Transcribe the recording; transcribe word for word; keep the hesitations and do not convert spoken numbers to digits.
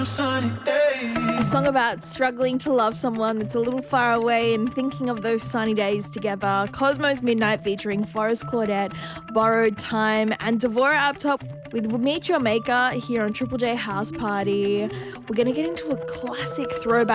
A song about struggling to love someone that's a little far away and thinking of those sunny days together. Cosmos Midnight featuring Forrest Claudette, Borrowed Time, and Devora Uptop with Meet Your Maker here on Triple J House Party. We're going to get into a classic throwback